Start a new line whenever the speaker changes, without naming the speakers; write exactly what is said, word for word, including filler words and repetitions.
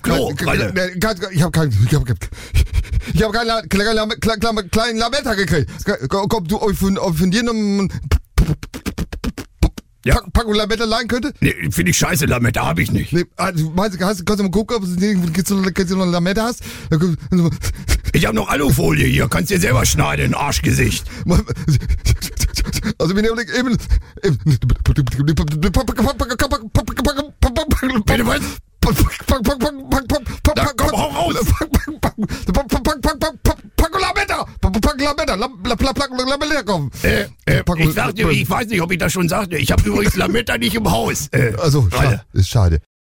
Klo, Ralle.
Ich habe keinen, ich habe keinen, ich habe keinen kleinen, kleinen, kleinen Lametta gekriegt. Ob du von, von dir noch
Ja.
Packung Lametta leihen könnte?
Nee, finde ich scheiße, Lametta habe ich nicht.
Nee, also, meinst du, hast, kannst du mal gucken, ob du noch eine Lametta hast?
Ich habe noch Alufolie hier, kannst dir selber schneiden, Arschgesicht.
Also, wenn ihr eben...
Bitte was? Da, komm, hau raus!
Packung Lametta! Packung Lametta! Lametta, komm!
Äh, äh, ich sagte, ich weiß nicht, ob ich das schon sagte. Ich habe übrigens Lametta nicht im Haus. Äh,
also,
Ralle.
ist schade.